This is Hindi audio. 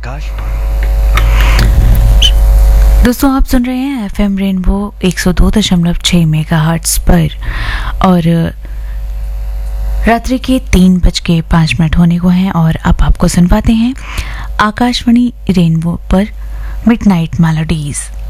आकाश। दोस्तों आप सुन रहे हैं एफएम रेनबो 102.6 मेगाहर्ट्ज पर और रात्रि के 3:05 होने को हैं और अब आपको सुनवाते हैं आकाशवाणी रेनबो पर मिडनाइट मेलोडीज।